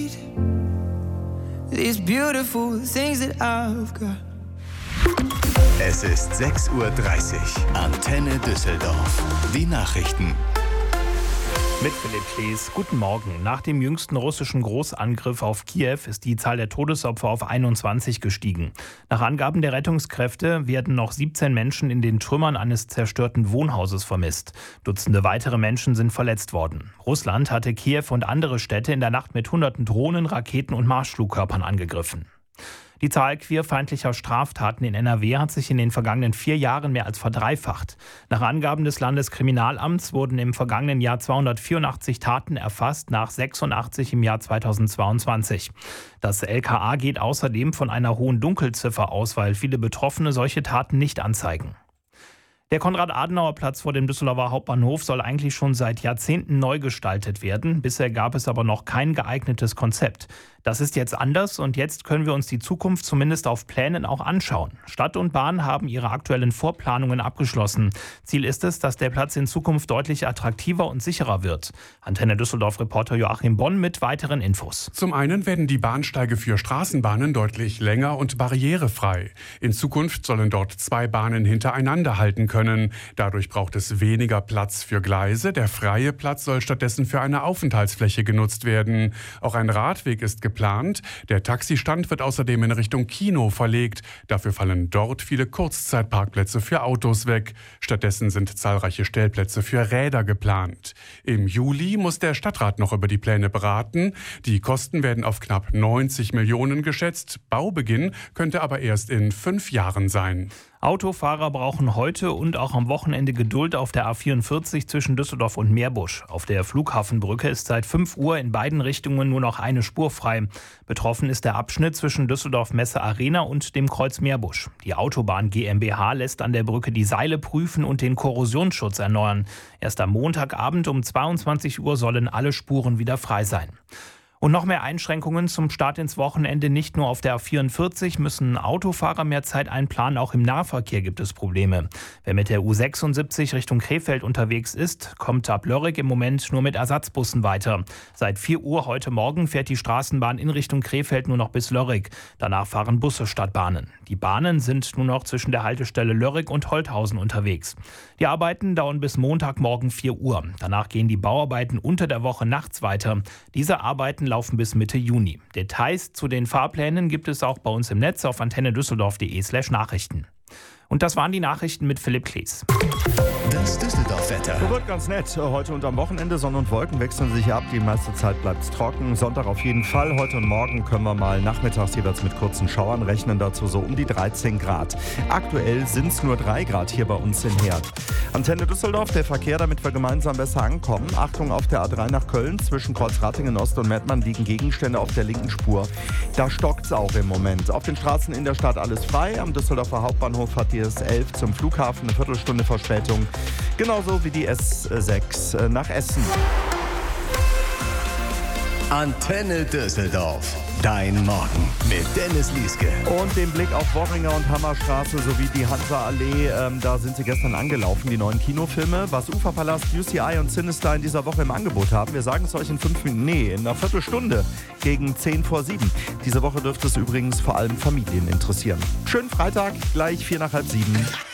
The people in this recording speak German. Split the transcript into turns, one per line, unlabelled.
These beautiful things that I've got.
Es ist 6:30 Uhr. Antenne Düsseldorf. Die Nachrichten.
Mit Philipp Klees. Guten Morgen. Nach dem jüngsten russischen Großangriff auf Kiew ist die Zahl der Todesopfer auf 21 gestiegen. Nach Angaben der Rettungskräfte werden noch 17 Menschen in den Trümmern eines zerstörten Wohnhauses vermisst. Dutzende weitere Menschen sind verletzt worden. Russland hatte Kiew und andere Städte in der Nacht mit hunderten Drohnen, Raketen und Marschflugkörpern angegriffen. Die Zahl queerfeindlicher Straftaten in NRW hat sich in den vergangenen 4 Jahren mehr als verdreifacht. Nach Angaben des Landeskriminalamts wurden im vergangenen Jahr 284 Taten erfasst, nach 86 im Jahr 2022. Das LKA geht außerdem von einer hohen Dunkelziffer aus, weil viele Betroffene solche Taten nicht anzeigen. Der Konrad-Adenauer-Platz vor dem Düsseldorfer Hauptbahnhof soll eigentlich schon seit Jahrzehnten neu gestaltet werden. Bisher gab es aber noch kein geeignetes Konzept. Das ist jetzt anders und jetzt können wir uns die Zukunft zumindest auf Plänen auch anschauen. Stadt und Bahn haben ihre aktuellen Vorplanungen abgeschlossen. Ziel ist es, dass der Platz in Zukunft deutlich attraktiver und sicherer wird. Antenne Düsseldorf-Reporter Joachim Bonn mit weiteren Infos.
Zum einen werden die Bahnsteige für Straßenbahnen deutlich länger und barrierefrei. In Zukunft sollen dort 2 Bahnen hintereinander halten können. Dadurch braucht es weniger Platz für Gleise. Der freie Platz soll stattdessen für eine Aufenthaltsfläche genutzt werden. Auch ein Radweg ist geplant. Der Taxistand wird außerdem in Richtung Kino verlegt. Dafür fallen dort viele Kurzzeitparkplätze für Autos weg. Stattdessen sind zahlreiche Stellplätze für Räder geplant. Im Juli muss der Stadtrat noch über die Pläne beraten. Die Kosten werden auf knapp 90 Millionen geschätzt. Baubeginn könnte aber erst in 5 Jahren sein.
Autofahrer brauchen heute und auch am Wochenende Geduld auf der A44 zwischen Düsseldorf und Meerbusch. Auf der Flughafenbrücke ist seit 5 Uhr in beiden Richtungen nur noch eine Spur frei. Betroffen ist der Abschnitt zwischen Düsseldorf Messe Arena und dem Kreuz Meerbusch. Die Autobahn GmbH lässt an der Brücke die Seile prüfen und den Korrosionsschutz erneuern. Erst am Montagabend um 22 Uhr sollen alle Spuren wieder frei sein. Und noch mehr Einschränkungen zum Start ins Wochenende. Nicht nur auf der A44 müssen Autofahrer mehr Zeit einplanen, auch im Nahverkehr gibt es Probleme. Wer mit der U76 Richtung Krefeld unterwegs ist, kommt ab Lörrick im Moment nur mit Ersatzbussen weiter. Seit 4 Uhr heute Morgen fährt die Straßenbahn in Richtung Krefeld nur noch bis Lörrick. Danach fahren Busse statt Bahnen. Die Bahnen sind nur noch zwischen der Haltestelle Lörrick und Holthausen unterwegs. Die Arbeiten dauern bis Montagmorgen 4 Uhr. Danach gehen die Bauarbeiten unter der Woche nachts weiter. Diese Arbeiten laufen bis Mitte Juni. Details zu den Fahrplänen gibt es auch bei uns im Netz auf antennedüsseldorf.de/Nachrichten. Und das waren die Nachrichten mit Philipp Klees.
Das Düsseldorf-Wetter.
Wird ganz nett. Heute und am Wochenende Sonne und Wolken wechseln sich ab. Die meiste Zeit bleibt es trocken. Sonntag auf jeden Fall. Heute und morgen können wir mal nachmittags jeweils mit kurzen Schauern rechnen. Dazu so um die 13 Grad. Aktuell sind es nur 3 Grad hier bei uns in Herd. Antenne Düsseldorf, der Verkehr, damit wir gemeinsam besser ankommen. Achtung, auf der A3 nach Köln zwischen Kreuzratingen Ost und Mettmann liegen Gegenstände auf der linken Spur. Da stockt es auch im Moment. Auf den Straßen in der Stadt alles frei. Am Düsseldorfer Hauptbahnhof hat die S11 zum Flughafen eine Viertelstunde Verspätung. Genauso wie die S6 nach Essen.
Antenne Düsseldorf. Dein Morgen mit Dennis Lieske.
Und den Blick auf Worringer und Hammerstraße sowie die Hansa-Allee, da sind sie gestern angelaufen, die neuen Kinofilme. Was Uferpalast, UCI und Sinister in dieser Woche im Angebot haben, wir sagen es euch in 5 Minuten, in einer Viertelstunde gegen 10 vor 7. Diese Woche dürfte es übrigens vor allem Familien interessieren. Schönen Freitag, gleich 6:45.